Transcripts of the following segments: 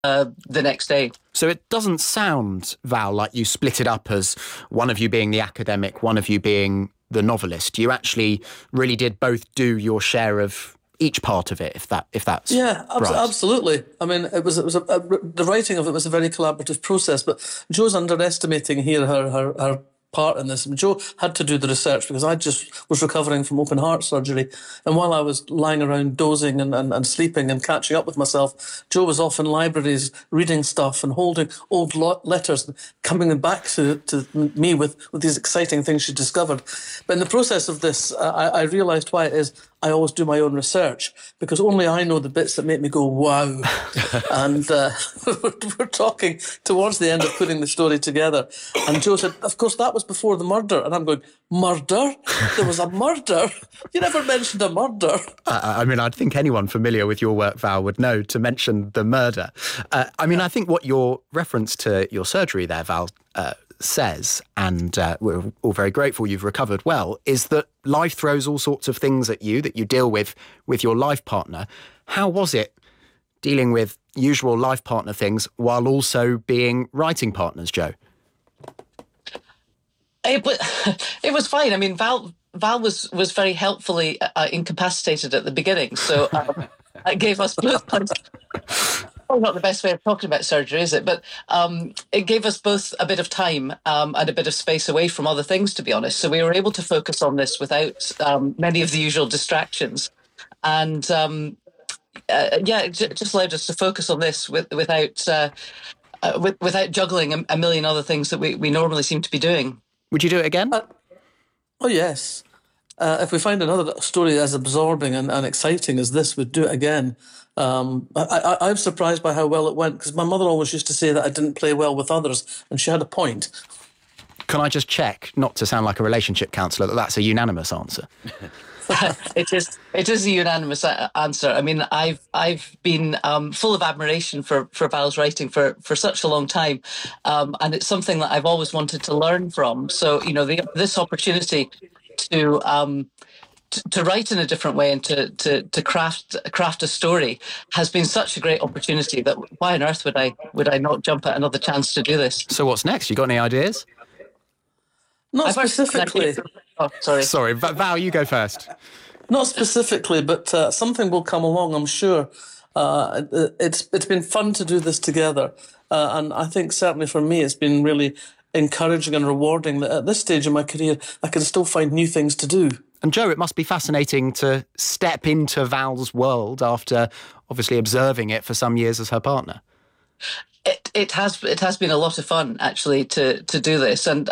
the next day. So it doesn't sound, Val, like you split it up as one of you being the academic, one of you being the novelist. You actually really did both do your share of each part of it, if that's right. Absolutely. I mean, the writing of it was a very collaborative process, but Jo's underestimating here her part in this. Jo had to do the research because I just was recovering from open heart surgery, and while I was lying around dozing and sleeping and catching up with myself, Jo was off in libraries reading stuff and holding old letters, coming back to me with these exciting things she discovered. But in the process of this, I realised why it is I always do my own research, because only I know the bits that make me go, wow. And we're talking towards the end of putting the story together. And Jo said, of course, that was before the murder. And I'm going, murder? There was a murder? You never mentioned a murder. I mean, I think anyone familiar with your work, Val, would know to mention the murder. I think what your reference to your surgery there, Val, says, and we're all very grateful you've recovered well, is that life throws all sorts of things at you that you deal with your life partner. How was it dealing with usual life partner things while also being writing partners, Jo? It was fine. I mean, Val was very helpfully incapacitated at the beginning, so it gave us both. Probably not the best way of talking about surgery, is it? But it gave us both a bit of time and a bit of space away from other things, to be honest. So we were able to focus on this without many of the usual distractions. And it just allowed us to focus on this without juggling a million other things that we normally seem to be doing. Would you do it again? Oh, yes. If we find another story as absorbing and exciting as this, we'd do it again. I'm surprised by how well it went, because my mother always used to say that I didn't play well with others, and she had a point. Can I just check, not to sound like a relationship counsellor, that that's a unanimous answer? It is a unanimous answer. I mean, I've been full of admiration for Val's writing for such a long time, and it's something that I've always wanted to learn from. So, this opportunity to write in a different way and to craft a story has been such a great opportunity that why on earth would I not jump at another chance to do this? So what's next? You got any ideas? Not specifically. Oh, sorry. Sorry, Val, you go first. Not specifically, but something will come along, I'm sure. It's been fun to do this together, and I think certainly for me it's been really encouraging and rewarding that at this stage in my career I can still find new things to do. And Jo, it must be fascinating to step into Val's world after obviously observing it for some years as her partner. It has been a lot of fun actually to do this, and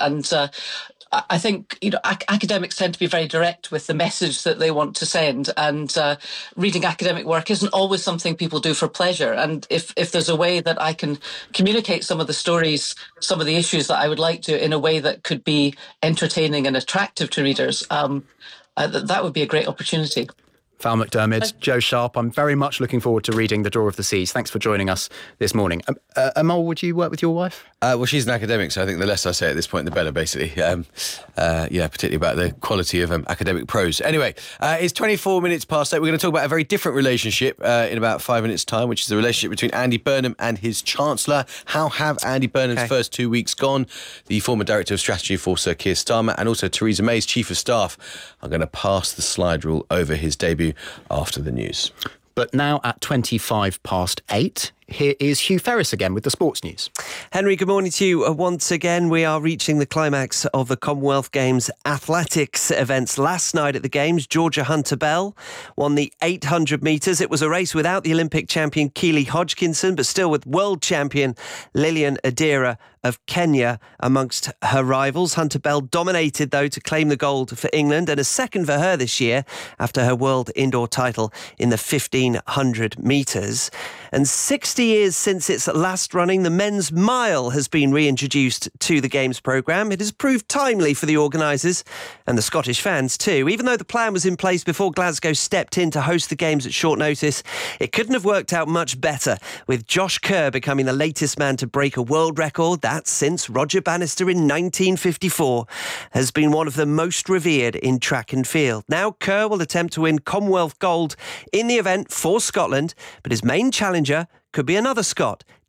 I think academics tend to be very direct with the message that they want to send, and reading academic work isn't always something people do for pleasure. And if there's a way that I can communicate some of the stories, some of the issues that I would like to in a way that could be entertaining and attractive to readers, that would be a great opportunity. Val McDermid, Jo Sharp, I'm very much looking forward to reading The Draw of the Seas. Thanks for joining us this morning. Amol, would you work with your wife? Well, she's an academic, so I think the less I say at this point, the better, basically. Particularly about the quality of academic prose. Anyway, it's 24 minutes past 8. We're going to talk about a very different relationship in about 5 minutes' time, which is the relationship between Andy Burnham and his Chancellor. How have Andy Burnham's first 2 weeks gone? The former Director of Strategy for Sir Keir Starmer and also Theresa May's Chief of Staff are going to pass the slide rule over his debut after the news. But now at 25 past 8, here is Hugh Ferris again with the sports news. Henry, good morning to you. Once again, we are reaching the climax of the Commonwealth Games athletics events. Last night at the Games, Georgia Hunter-Bell won the 800 metres. It was a race without the Olympic champion Keely Hodgkinson, but still with world champion Lilian Adira of Kenya amongst her rivals. Hunter-Bell dominated, though, to claim the gold for England, and a second for her this year after her world indoor title in the 1500 metres. And 60 years since its last running, the men's mile has been reintroduced to the Games programme. It has proved timely for the organisers and the Scottish fans too. Even though the plan was in place before Glasgow stepped in to host the Games at short notice, it couldn't have worked out much better, with Josh Kerr becoming the latest man to break a world record that, since Roger Bannister in 1954, has been one of the most revered in track and field. Now Kerr will attempt to win Commonwealth gold in the event for Scotland, but his main challenger could be another Scot.